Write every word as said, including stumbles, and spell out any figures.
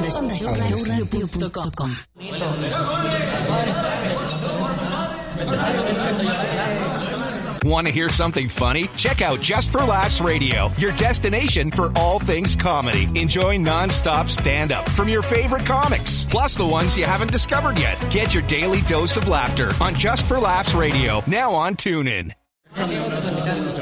radio punto com. Want to hear something funny? Check out Just for Laughs Radio, your destination for all things comedy. Enjoy non-stop stand-up from your favorite comics, plus the ones you haven't discovered yet. Get your daily dose of laughter on Just for Laughs Radio, now on TuneIn.